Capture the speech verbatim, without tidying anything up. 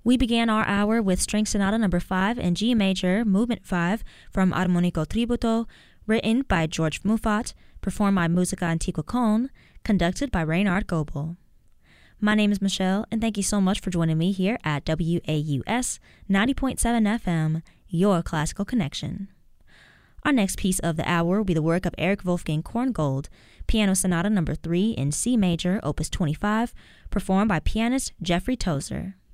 We began our hour with String Sonata number five in G major, movement five from Armonico Tributo, written by George Muffat, performed by Musica Antigua Con, conducted by Reynard Goebel. My name is Michelle, and thank you so much for joining me here at W A U S ninety point seven F M, your classical connection. Our next piece of the hour will be the work of Eric Wolfgang Korngold, Piano Sonata number three in C major, opus twenty-five, performed by pianist Jeffrey Tozer.